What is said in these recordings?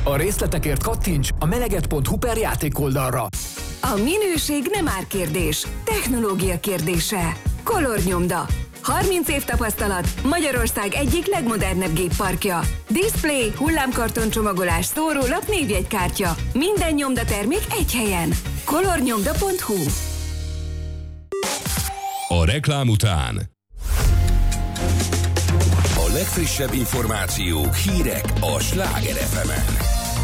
A részletekért kattints a meleget.hu/játék oldalra. A minőség nem árkérdés, technológia kérdése. Color Nyomda. 30 év tapasztalat, Magyarország egyik legmodernebb gépparkja. Display, hullámkarton csomagolás, szórólap, névjegykártya. Minden nyomdatermék egy helyen. colornyomda.hu. A reklám után a legfrissebb információk, hírek a Sláger FM-en.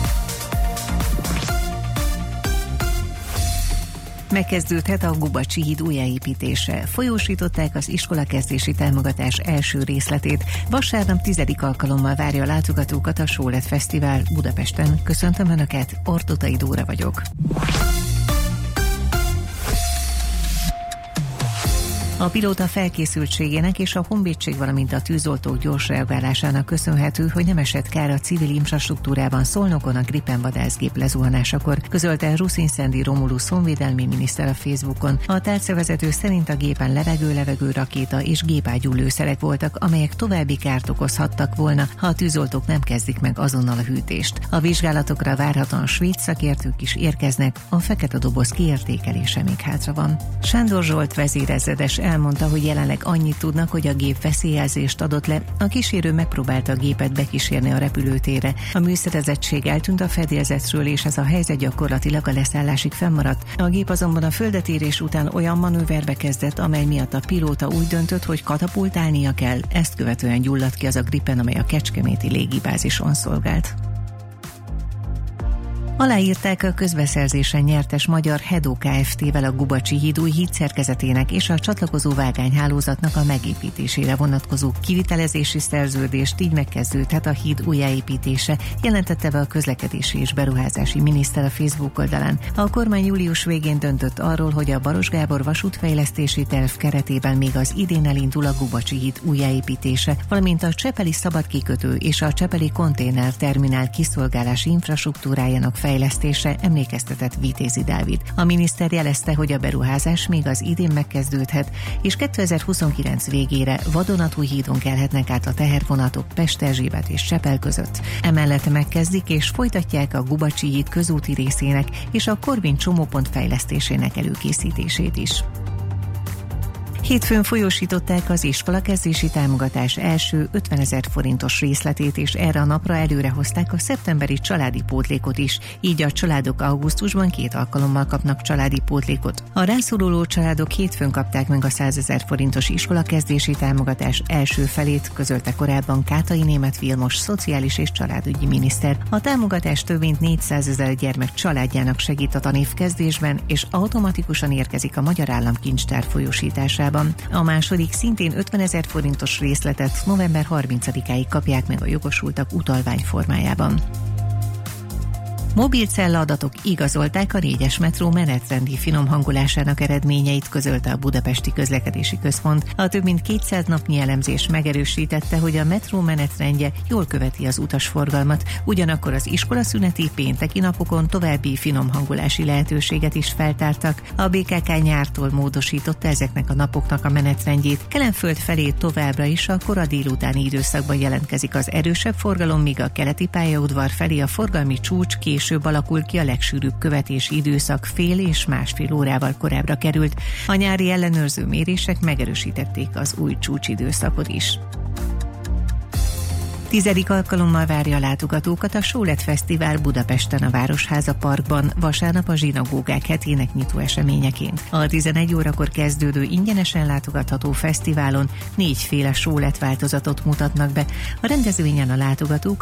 Megkezdődhet a Gubacsi híd újjáépítése. Folyósították az iskolakezdési támogatás első részletét. Vasárnap 10. alkalommal várja a látogatókat a Sólet Fesztivál Budapesten. Köszöntöm Önöket, Ortotai Dóra vagyok. A pilóta felkészültségének és a honvédség, valamint a tűzoltók gyors reagálásának köszönhető, hogy nem esett kár a civil infrastruktúrában Szolnokon a Gripen vadászgép lezuhanásakor, közölte Ruszin-Szendi Romulus honvédelmi miniszter a Facebookon. A tárcavezető szerint a gépen levegő rakéta és gépágyú lőszerek voltak, amelyek további kárt okozhattak volna, ha a tűzoltók nem kezdik meg azonnal a hűtést. A vizsgálatokra várhatóan svéd szakértők is érkeznek, a fekete doboz kiértékelése még hátra van. Sándor Zsolt vezérezredes elmondta, hogy jelenleg annyit tudnak, hogy a gép veszélyjelzést adott le. A kísérő megpróbálta a gépet bekísérni a repülőtérre. A műszerezettség eltűnt a fedélzetről, és ez a helyzet gyakorlatilag a leszállásig fennmaradt. A gép azonban a földetérés után olyan manőverbe kezdett, amely miatt a pilóta úgy döntött, hogy katapultálnia kell. Ezt követően gyulladt ki az a Gripen, amely a kecskeméti légibázison szolgált. Aláírták a közbeszerzésen nyertes magyar Hedó Kft-vel a Gubacsi híd új hídszerkezetének és a csatlakozó vágányhálózatnak a megépítésére vonatkozó kivitelezési szerződést, így megkezdődhet a híd újjáépítése, jelentette be a közlekedési és beruházási miniszter a Facebook oldalán. A kormány július végén döntött arról, hogy a Baros Gábor vasútfejlesztési terv keretében még az idén elindul a Gubacsi híd újjáépítése, valamint a Csepeli szabadkikötő és a Csepeli konténerterminál kiszolgálási infrastruktúrájának fejlesztése, emlékeztetett Vitézi Dávid. A miniszter jelezte, hogy a beruházás még az idén megkezdődhet, és 2029 végére vadonatúj hídon kelhetnek át a tehervonatok Pest-Erzsébet és Csepel között. Emellett megkezdik és folytatják a Gubacsi híd közúti részének és a Korvin csomópont fejlesztésének előkészítését is. Hétfőn folyósították az iskolakezdési támogatás első 50 000 forintos részletét, és erre a napra előrehozták a szeptemberi családi pótlékot is, így a családok augusztusban 2 alkalommal kapnak családi pótlékot. A rászoruló családok hétfőn kapták meg a 100 000 forintos iskolakezdési támogatás első felét, közölte korábban Kátai Németh Vilmos szociális és családügyi miniszter. A támogatás több mint 400 000 gyermek családjának segít a tanévkezdésben, és automatikusan érkezik a Magyar Államkincstár folyósításában. A második, szintén 50 000 forintos részletet november 30-áig kapják meg a jogosultak utalvány formájában. Mobilcella adatok igazolták a 4-es metró menetrendi finomhangolásának eredményeit, közölte a Budapesti Közlekedési Központ. A több mint 200 napnyi elemzés megerősítette, hogy a metró menetrendje jól követi az utasforgalmat, ugyanakkor az iskolaszüneti pénteki napokon további finomhangolási lehetőséget is feltártak. A BKK nyártól módosította ezeknek a napoknak a menetrendjét. Kelenföld felé továbbra is a kora délutáni időszakban jelentkezik az erősebb forgalom, míg a keleti pályaudvar felé a forgalmi csúcs később alakul ki, a legsűrűbb követési időszak fél és másfél órával korábbra került. A nyári ellenőrző mérések megerősítették az új csúcsidőszakot is. 10. alkalommal várja a látogatókat a Sólet Fesztivál Budapesten a Városháza Parkban, vasárnap a zsinagógák hetének nyitó eseményeként. A 11 órakor kezdődő ingyenesen látogatható fesztiválon 4 féle Sólet változatot mutatnak be. A rendezvényen a látogatók